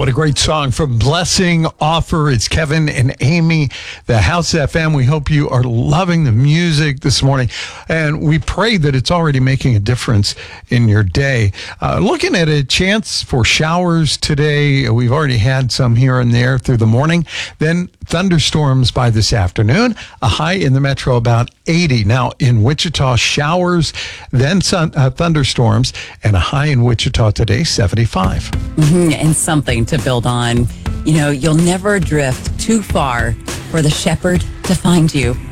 a great song from Blessing Offer. It's Kevin and Amy, the House FM. We hope you are loving the music this morning, and we pray that it's already making a difference in your day. Looking at a chance for showers today. We've already had some here and there through the morning. Then thunderstorms by this afternoon. A high in the metro about 80. Now in Wichita, showers, then thunderstorms, and a high in Wichita today, 75. And something to build on. You know, you'll never drift too far for the shepherd to find you.